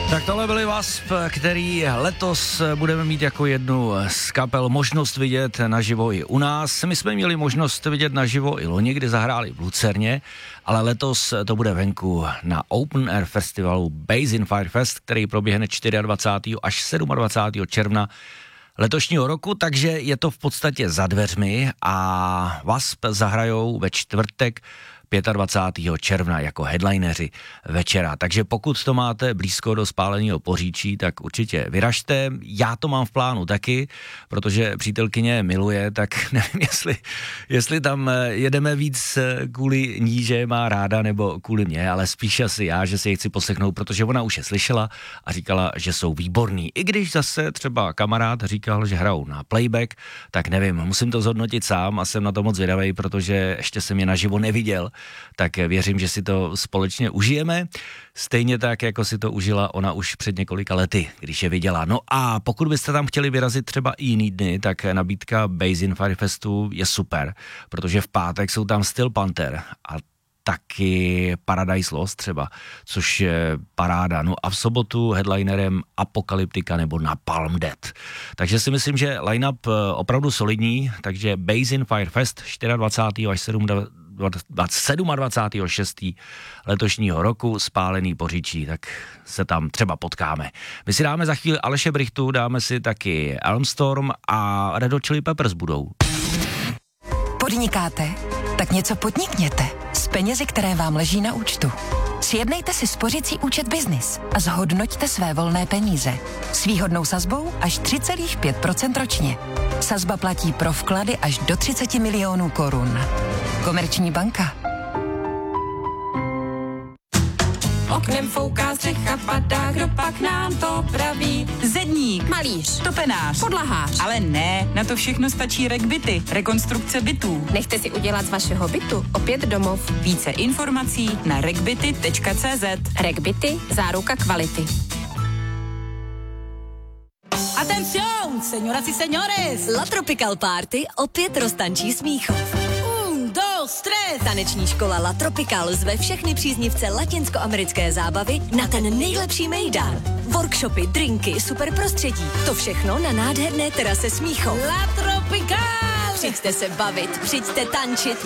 Tak tohle byli Wasp, který letos budeme mít jako jednu z kapel možnost vidět naživo i u nás. My jsme měli možnost vidět naživo i loni, kdy zahráli v Lucerně, ale letos to bude venku na Open Air festivalu Bass in Fire Fest, který proběhne 24. až 27. června letošního roku, takže je to v podstatě za dveřmi a Wasp zahrajou ve čtvrtek 25. června jako headlineři večera. Takže pokud to máte blízko do Spáleného Poříčí, tak určitě vyražte. Já to mám v plánu taky, protože přítelkyně miluje, tak nevím, jestli tam jedeme víc kvůli ní, že je má ráda, nebo kvůli mě, ale spíš asi já, že si ji chci poslechnout, protože ona už je slyšela a říkala, že jsou výborný. I když zase třeba kamarád říkal, že hrajou na playback, tak nevím, musím to zhodnotit sám a jsem na to moc zvědavej, protože ještě jsem je naživo neviděl. Tak věřím, že si to společně užijeme, stejně tak, jako si to užila ona už před několika lety, když je viděla. No a pokud byste tam chtěli vyrazit třeba i jiný dny, tak nabídka Bass in Fire Festu je super, protože v pátek jsou tam Steel Panther a taky Paradise Lost třeba, což je paráda. No a v sobotu headlinerem Apokalyptika nebo Napalm Death. Takže si myslím, že line-up opravdu solidní, takže Bass in Fire Fest 24. až 27. letošního roku, Spálený Poříčí, tak se tam třeba potkáme. My si dáme za chvíli Aleše Brychtu, dáme si taky Elmstorm a Red Hot Chili Peppers budou. Podnikáte? Tak něco podnikněte s penězi, které vám leží na účtu. Sjednejte si spořící účet Business a zhodnoťte své volné peníze. S výhodnou sazbou až 3,5% ročně. Sazba platí pro vklady až do 30 milionů korun. Komerční banka. Oknem fouká střecha, padá, kdo pak nám to praví? Zedník, Malíř, topenář, podlahář. ale ne, na to všechno stačí RegBity, rekonstrukce bytů. Nechte si udělat z vašeho bytu opět domov. Více informací na regbity.cz. RegBity, záruka kvality. Atención, señoras y señores. La Tropical Party opět roztančí Smíchov. 1, 2, 3. Taneční škola La Tropical zve všechny příznivce latinskoamerické zábavy na ten nejlepší mejdan. Workshopy, drinky, super prostředí. To všechno na nádherné terase Smíchov. La Tropical. Přijďte se bavit, přijďte tančit,